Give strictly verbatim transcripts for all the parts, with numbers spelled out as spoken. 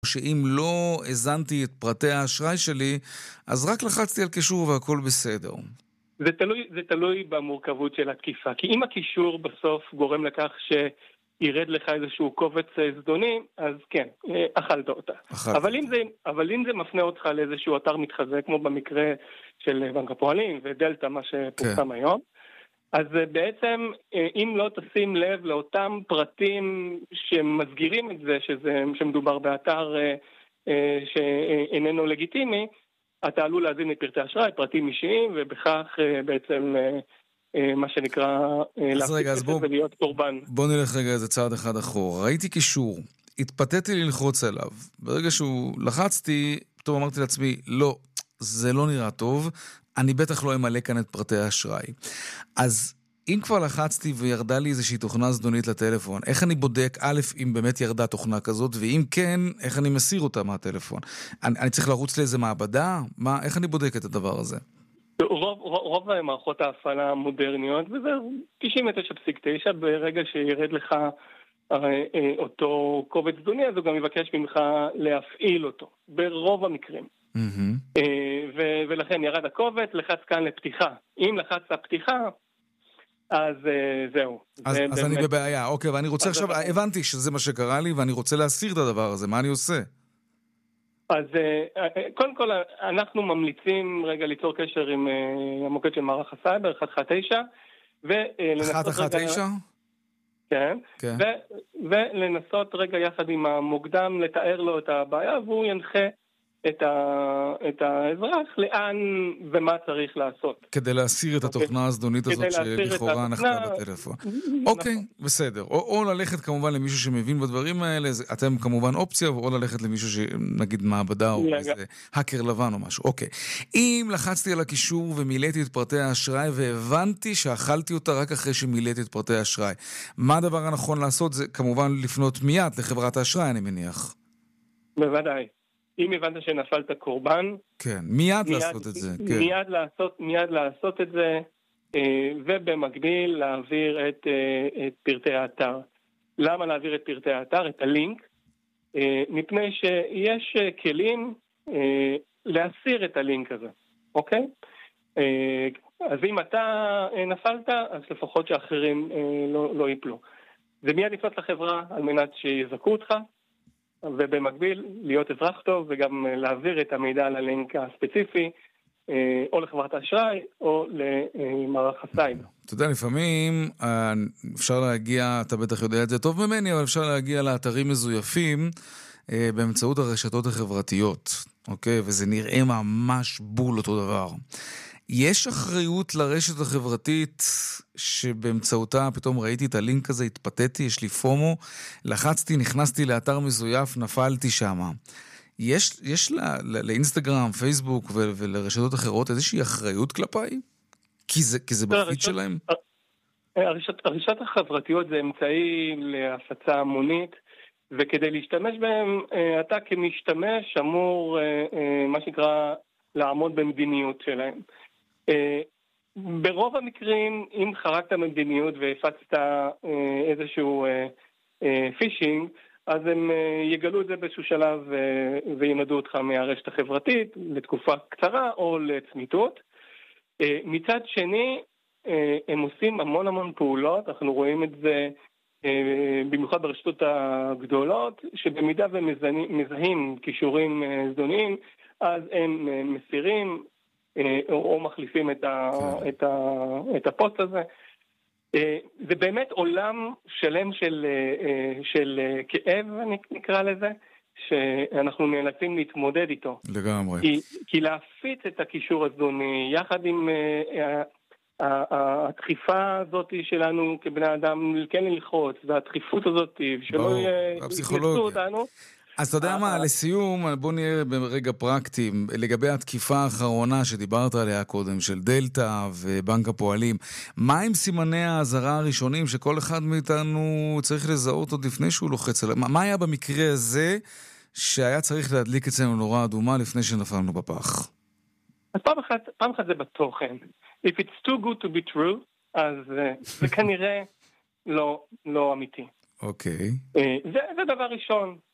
שאם לא הזנתי את פרטי האשראי שלי, אז רק לחצתי על קישור והכל בסדר. זה תלוי, זה תלוי במורכבות של התקיפה. כי אם הקישור בסוף גורם לכך שירד לך איזשהו קובץ זדוני, אז כן, אכלת אותה. אכלת. אבל אם זה, אבל אם זה מפנה אותך לאיזשהו אתר מתחזה, כמו במקרה של בנק הפועלים ודלטה, מה שפורסם כן. היום, אז בעצם, אם לא תשים לב לאותם פרטים שמסגירים את זה, שזה, שמדובר באתר שאיננו לגיטימי, אתה עלול להזין את פרטי אשראי, פרטים אישיים, ובכך בעצם מה שנקרא להפסיק את זה ולהיות קורבן. בוא נלך רגע איזה צעד אחד אחורה. ראיתי קישור, התפתיתי ללחוץ עליו. ברגע שהוא לחצתי, פתאום אמרתי לעצמי, לא, זה לא נראה טוב, אני בטח לא אמלא כאן את פרטי האשראי. אז אם כבר לחצתי וירדה לי איזושהי תוכנה זדונית לטלפון, איך אני בודק, א', אם באמת ירדה תוכנה כזאת, ואם כן, איך אני מסיר אותה מהטלפון? אני, אני צריך לרוץ לאיזה מעבדה? מה, איך אני בודק את הדבר הזה? רוב, רוב, רוב מערכות ההפעלה המודרניות, וזה תשעים ותשע נקודה תשע, ברגע שירד לך אותו קובץ זדוני, אז הוא גם יבקש ממך להפעיל אותו, ברוב המקרים. Mm-hmm. ו- ולכן ירד הקובץ, לחץ כאן לפתיחה. אם לחצת פתיחה, אז זהו. אז, אז באמת... אני בבעיה, אוקיי, ואני רוצה עכשיו, זה... הבנתי שזה מה שקרה לי, ואני רוצה להסיר את הדבר הזה, מה אני עושה? אז קודם כל, אנחנו ממליצים רגע ליצור קשר עם המוקד של מערך הסייבר, אחת אחת תשע, אחת אחת תשע? כן, כן. ו- ולנסות רגע יחד עם המוקדם לתאר לו את הבעיה, והוא ינחה את, ה... את האזרח, לאן ומה צריך לעשות. כדי להסיר את התוכנה הזדונית הזאת שלכאורה נחתה בטלפון. אוקיי, בסדר. או, או ללכת כמובן למישהו שמבין בדברים האלה, אתם כמובן אופציה, או ללכת למישהו שנגיד מעבדה או איזה האקר לבן או משהו. אוקיי. אם לחצתי על הקישור ומילאתי את פרטי האשראי והבנתי שאכלתי אותה רק אחרי שמילאתי את פרטי האשראי, מה הדבר הנכון לעשות? זה כמובן לפנות מיד לחברת האשראי, אני מניח. בוודאי. אם הבנת שנפלת קורבן, כן, מיד, מיד לעשות את זה. כן. מיד לעשות, מיד לעשות את זה, ובמקביל להעביר את, את פרטי האתר. למה להעביר את פרטי האתר? את הלינק, מפני שיש כלים להסיר את הלינק הזה, אוקיי? אז אם אתה נפלת, אז לפחות שאחרים לא, לא ייפלו. זה מיד לפנות לחברה על מנת שיזכו אותך, ובמקביל להיות אזרח טוב וגם להעביר את המידע על הלינק הספציפי או לחברת האשראי או למערך הסייבר. אתה יודע, לפעמים אפשר להגיע, אתה בטח יודע את זה טוב ממני, אבל אפשר להגיע לאתרים מזויפים באמצעות הרשתות החברתיות, אוקיי? וזה נראה ממש בול אותו דבר. יש אחריות לרשת החברתית שבאמצעותה פתאום ראיתי את הלינק הזה, התפתיתי, יש לי פומו, לחצתי, נכנסתי לאתר מזויף, נפלתי שמה. יש, יש לה, לאינסטגרם, פייסבוק ו- ולרשתות אחרות איזושהי אחריות כלפיי? כי זה, כי זה בפיד שלהם? הרשת, הרשת החברתיות זה אמצעי להפצה המונית, וכדי להשתמש בהם, אתה כמשתמש אמור, מה שנקרא, לעמוד במדיניות שלהם. ברוב המקרים, אם חרקת מדיניות והפצת איזשהו פישינג, אז הם יגלו את זה באיזשהו שלב וינדו אותך מהרשת החברתית לתקופה קצרה או לצמיתות. מצד שני, הם עושים המון המון פעולות, אנחנו רואים את זה במיוחד ברשתות הגדולות, שבמידה ומזהים קישורים זדוניים, אז הם מסירים או מחליפים את, ה, את, ה, את הפוסט הזה. זה באמת עולם שלם של, של כאב, נקרא לזה, שאנחנו נאלצים להתמודד איתו. לגמרי. כי, כי להפיץ את הקישור הזדוני, יחד עם הדחיפה הזאת שלנו כבני אדם, כן ללחוץ, והדחיפות הזאת, שלא יתנסו אותנו, אז אתה יודע מה, לסיום, בוא נראה ברגע פרקטי, לגבי התקיפה האחרונה שדיברת עליה קודם, של דלטה ובנק הפועלים, מה עם סימני האזהרה הראשונים שכל אחד מאיתנו צריך לזהות עוד לפני שהוא לוחץ עליהם? מה היה במקרה הזה שהיה צריך להדליק אצלנו נורה אדומה לפני שנפלנו בפח? אז פעם אחת, פעם אחת זה בתוכן. If it's too good to be true, אז זה כנראה לא, לא אמיתי. אוקיי. זה, זה דבר ראשון.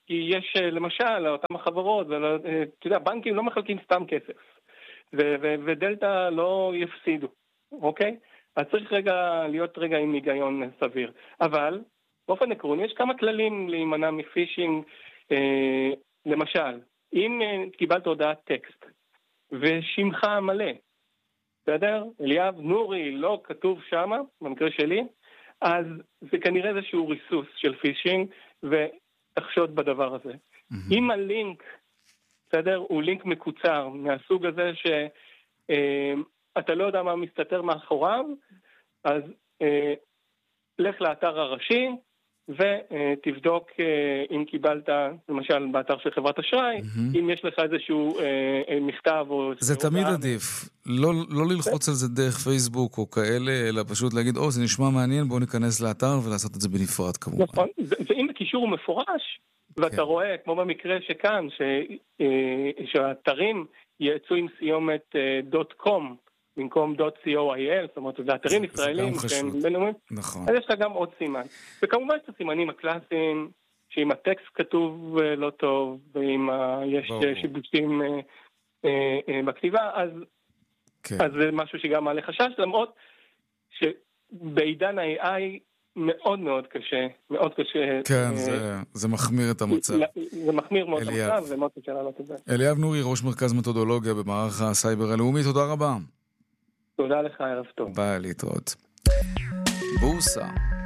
כי יש למשל, אותם החברות, אתה יודע, בנקים לא מחלקים סתם כסף, ו- ו- ודלטה לא יפסידו, אוקיי? אז צריך רגע להיות רגע עם היגיון סביר. אבל באופן עקרוני יש כמה כללים להימנע מפישינג, אה, למשל, אם אה, קיבלת הודעת טקסט ושמך מלא, בסדר? אליאב נורי לא כתוב שמה, במקרה שלי, אז זה כנראה איזשהו ריסוס של פישינג, ותחשוד בדבר הזה. Mm-hmm. אם הלינק, בסדר, הוא לינק מקוצר, מהסוג הזה שאתה לא יודע מה מסתתר מאחוריו, אז אה, לך לאתר הראשי, ותבדוק אם קיבלת, למשל באתר של חברת אשראי, mm-hmm. אם יש לך איזשהו אה, מכתב או... זה תמיד עדיף, לא, לא ללחוץ על זה דרך פייסבוק או כאלה, אלא פשוט להגיד, או, זה נשמע מעניין, בואו ניכנס לאתר ולעשות את זה בנפרד כמובן. נכון, ואם הקישור הוא מפורש, ואתה כן. רואה, כמו במקרה שכאן, ש, אה, שהאתרים יצאו עם סיומת אה, .com, במקום .co.il, זאת אומרת, זה אתרים ישראלים שהם בינלאומיים, נכון. אז יש לך גם עוד סימן. וכמובן יש את הסימנים הקלאסיים, שאם הטקסט כתוב לא טוב, ואם יש שיבושים בכתיבה, אז זה משהו שגם מעלה חשש, למרות שבעידן ה-איי איי מאוד מאוד קשה, מאוד קשה. כן, זה מחמיר את המצב. זה מחמיר מאוד את המצב, זה מאוד קשה לעלות את זה. אליאב נורי, ראש מרכז מתודולוגיה במערך הסייבר הלאומי, תודה רבה. תודה לך, ערב טוב. ביי, להתראות. בורסה.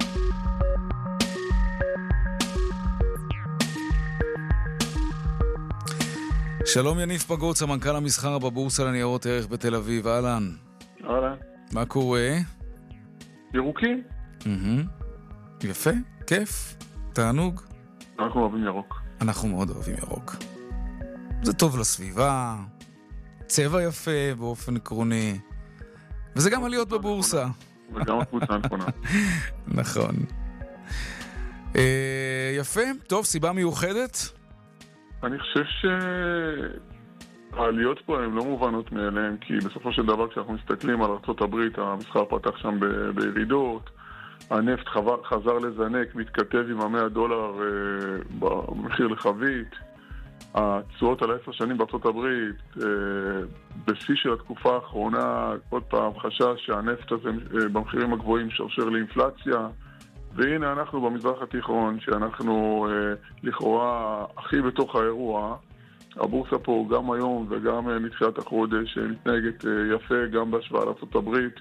שלום יניב פגוץ, המנכ"ל המסחר בבורסה לניירות ערך בתל אביב, אהלן. אהלן. מה קורה? ירוקים. יפה, כיף, תענוג. אנחנו אוהבים ירוק. אנחנו מאוד אוהבים ירוק. זה טוב לסביבה, צבע יפה באופן עקרוני. וזה גם עליות בבורסה. וגם הקבוצה הנכונה. נכון. יפה, טוב, סיבה מיוחדת? אני חושב שהעליות פה הן לא מובנות מאליהן, כי בסופו של דבר כשאנחנו מסתכלים על ארצות הברית, המסחר פתח שם בירידות, הנפט חזר לזנק, מתכתב עם המאה דולר במחיר לחבית, התשואות על עשר שנים בארצות הברית, בשיא של התקופה האחרונה, עוד פעם חשש שהנפט הזה במחירים הגבוהים שרשר לאינפלציה, והנה אנחנו במזרח התיכון, שאנחנו לכאורה הכי בתוך האירוע. הבורסה פה גם היום וגם מתחילת החודש מתנהגת יפה גם בהשוואה לארצות הברית,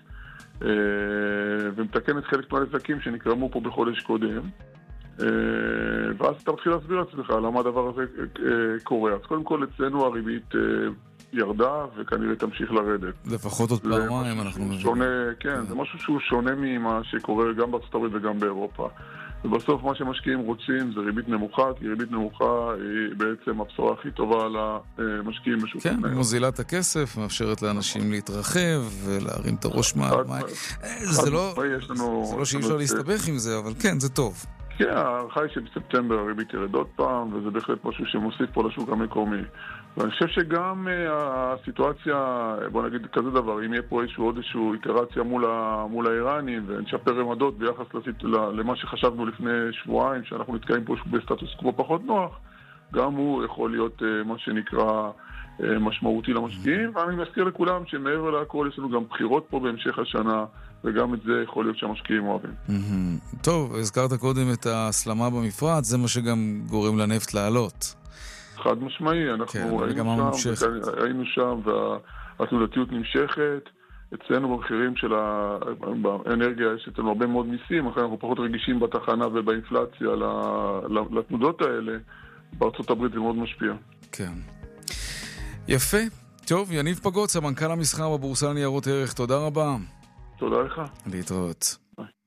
ומתקנת חלק מהנזקים שנקרמו פה בחודש קודם. ואז אתה מתחיל להסביר עצמך למה הדבר הזה קורה. אז קודם כל אצלנו הריבית ירדה וכנראה תמשיך לרדת. לפחות עוד פעמיים אנחנו מבינים. כן, זה משהו שהוא שונה ממה שקורה גם בארצות הברית וגם באירופה. ובסוף מה שמשקיעים רוצים זה ריבית נמוכה, כי ריבית נמוכה היא בעצם הבשורה הכי טובה למשקיעים בשוק. כן, מוזילת הכסף, מאפשרת לאנשים להתרחב ולהרים את הראש מהמים. זה לא שאי אפשר להסתבך עם זה, אבל כן, זה טוב. כן, הערכה היא שבספטמבר הריבית ירד עוד פעם, וזה בהחלט משהו שמוסיף פה לשוק המקומי. ואני חושב שגם הסיטואציה, בוא נגיד כזה דבר, אם יהיה פה איזשהו עוד איזשהו איטרציה מול, ה, מול האיראנים, ונשפר רמדות ביחס לסיט, למה שחשבנו לפני שבועיים, שאנחנו נתקעים פה בסטטוס קוו פחות נוח, גם הוא יכול להיות מה שנקרא משמעותי למשקיעים, ואני מזכיר לכולם שמעבר להכל יש לנו גם בחירות פה בהמשך השנה, וגם את זה יכול להיות שהמשקיעים אוהבים. טוב, הזכרת קודם את ההסלמה במפרץ, זה מה שגם גורם לנפט לעלות. חד משמעי, אנחנו היינו שם והתנודתיות נמשכת, אצלנו במחירים של האנרגיה יש אצלנו הרבה מאוד מיסים, אחרי אנחנו פחות רגישים בתחנה ובאינפלציה לתנודות האלה, בארצות הברית זה מאוד משפיע. כן. יפה. טוב, יניב פגוץ, המנכ"ל המסחר בבורסה לניירות ערך, תודה רבה. תודה לך. להתראות.